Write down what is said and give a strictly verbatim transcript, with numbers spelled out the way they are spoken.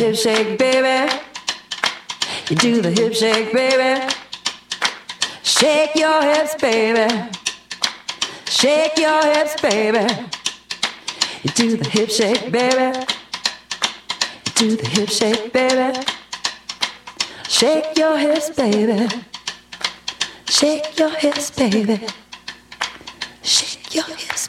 hip shake, baby. You do the hip shake, baby. Shake your hips, baby. Shake your hips, baby. You do the hip shake, baby. You do the hip shake, baby. Shake your hips, baby. Shake your hips, baby. Shake your hips.